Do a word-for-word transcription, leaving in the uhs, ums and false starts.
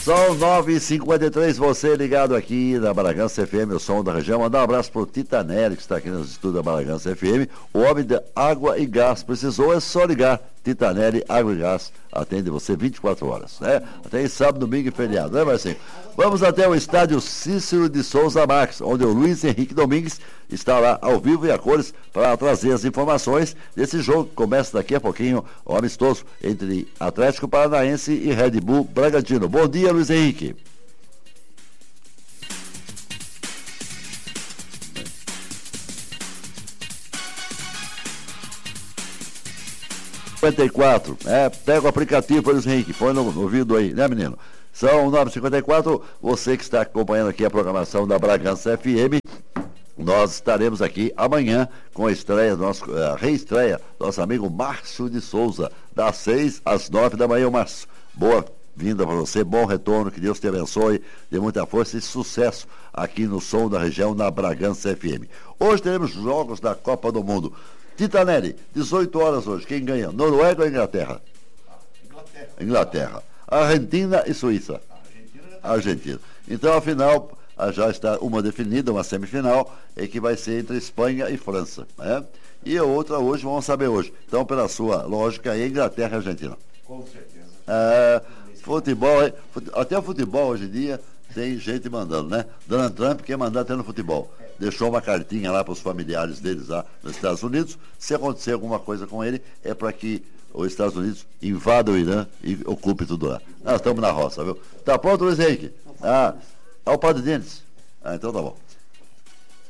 São nove e cinquenta e três, você ligado aqui na Bragança F M, o som da região. Mandar um abraço pro Titanelli, que está aqui nos estúdios da Bragança F M. O homem de água e gás. Precisou, é só ligar. Titanelli, água e gás, atende você vinte e quatro horas, né? Até em sábado, domingo e feriado, né, Marcinho? Vamos até o estádio Cícero de Souza Marques, onde o Luiz Henrique Domingues está lá ao vivo e a cores para trazer as informações desse jogo que começa daqui a pouquinho, o amistoso entre Atlético Paranaense e Red Bull Bragantino. Bom dia, Luiz Henrique. cinquenta e quatro, é, pega o aplicativo para Luiz Henrique, põe no, no ouvido aí, né, menino? São nove e cinquenta e quatro, você que está acompanhando aqui a programação da Bragança F M, nós estaremos aqui amanhã com a estreia, nosso, a reestreia, nosso amigo Márcio de Souza, das seis às nove da manhã, Márcio. Boa vinda para você, bom retorno, que Deus te abençoe, dê muita força e sucesso aqui no som da região, na Bragança F M. Hoje teremos jogos da Copa do Mundo. Titanelli, dezoito horas hoje, quem ganha? Noruega ou Inglaterra? Inglaterra. Inglaterra. Argentina e Suíça. Argentina. Argentina. Então, a final já está uma definida, uma semifinal, e que vai ser entre Espanha e França, né? E a outra hoje, vamos saber hoje. Então, pela sua lógica, é Inglaterra e Argentina. Com certeza. É, futebol, até o futebol hoje em dia tem gente mandando, né? Donald Trump quer mandar até no futebol. Deixou uma cartinha lá para os familiares deles lá nos Estados Unidos. Se acontecer alguma coisa com ele, é para que os Estados Unidos invadam o Irã e ocupe tudo lá. Nós estamos na roça, viu? Tá pronto, Luiz Henrique? Ah, ao Padre Denis. Ah, então tá bom.